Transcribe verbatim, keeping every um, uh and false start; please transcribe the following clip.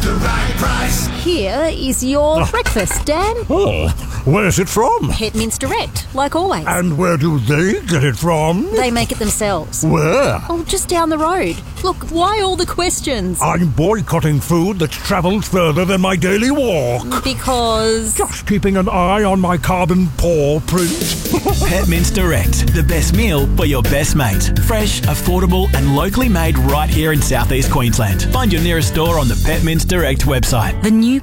the right price. Here is your breakfast, Dan. Oh, where's it from? Pet Mince Direct, like always. And where do they get it from? They make it themselves. Where? Oh, just down the road. Look, why all the questions? I'm boycotting food that's travelled further than my daily walk. Because... Just keeping an eye on my carbon paw print. Pet Mince Direct, the best meal for your best mate. Fresh, affordable and locally made right here in Southeast Queensland. Find your nearest store on the Pet Mince Direct website. The new